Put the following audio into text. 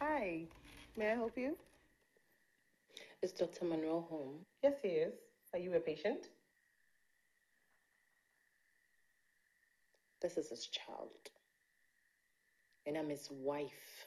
Hi, may I help you? Is Dr. Manuel home? Yes, he is. Are you a patient? This is his child. And I'm his wife.